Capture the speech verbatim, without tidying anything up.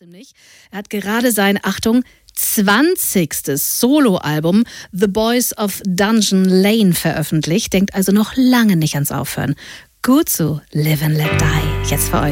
trotzdem nicht. Er hat gerade sein, Achtung, zwanzigstes Soloalbum The Boys of Dungeon Lane veröffentlicht, denkt also noch lange nicht ans Aufhören. Gut so, Live and Let Die, jetzt für euch.